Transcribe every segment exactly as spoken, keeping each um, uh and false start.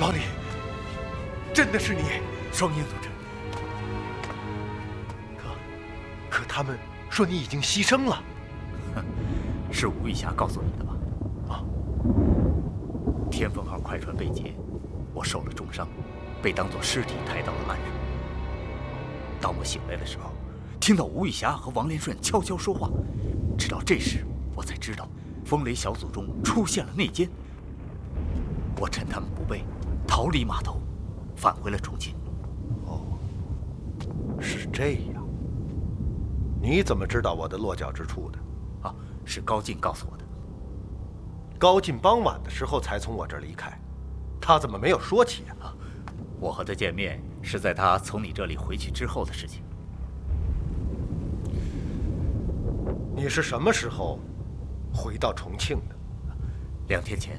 老李，真的是你， 双鹰组织。 可，可他们说你已经牺牲了。 哼，是吴玉霞告诉你的吧？ 啊， 天风号快船被劫，我受了重伤，被当作尸体抬到了岸上。当我醒来的时候，听到吴玉霞和王连顺悄悄说话，直到这时我才知道，风雷小组中出现了内奸。我趁他们不备，逃离码头，返回了重庆。 哦，是这样。你怎么知道我的落脚之处的？ 啊，是高进告诉我的。 高进傍晚的时候才从我这儿离开，他怎么没有说起啊？ 啊，我和他见面是在他从你这里回去之后的事情。 你是什么时候回到重庆的？ 两天前。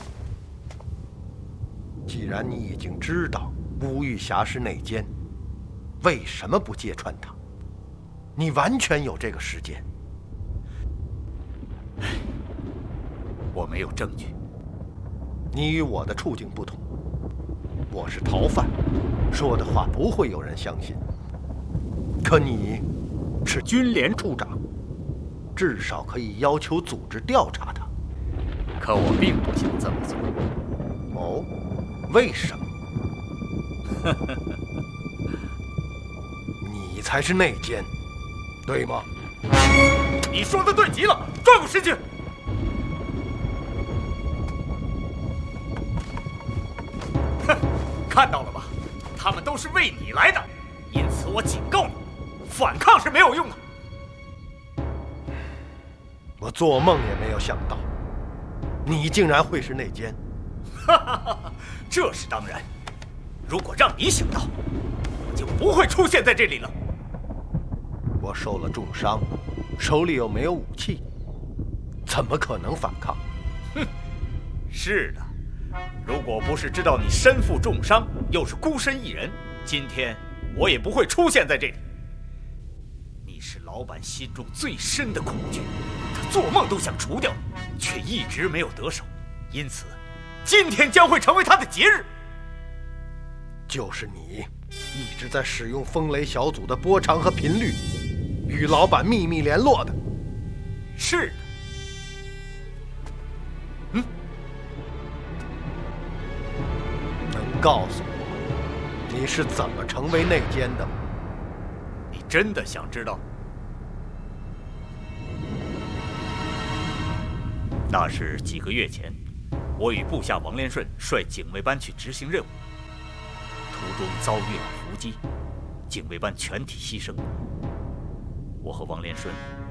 既然你已经知道吴玉霞是内奸，为什么不揭穿她？你完全有这个时间。 我没有证据。 你与我的处境不同，我是逃犯，说的话不会有人相信。可你是军连处长，至少可以要求组织调查他。 可我并不想这么做。 哦，为什么？你才是内奸，对吗？ 你说的对极了，转过身去。哼，看到了吧？他们都是为你来的，因此我警告你，反抗是没有用的。 我做梦也没有想到，你竟然会是内奸。 哈哈哈，这是当然。如果让你想到，我就不会出现在这里了。 我受了重伤，手里又没有武器，怎么可能反抗？ 哼，是的。如果不是知道你身负重伤，又是孤身一人，今天我也不会出现在这里。你是老板心中最深的恐惧，他做梦都想除掉你，却一直没有得手，因此今天将会成为他的节日。 就是你一直在使用风雷小组的波长和频率，与老板秘密联络的。 是的。嗯， 能告诉我你是怎么成为内奸的吗？ 你真的想知道？那是几个月前，我与部下王连顺率警卫班去执行任务，途中遭遇了伏击，警卫班全体牺牲。我和王连顺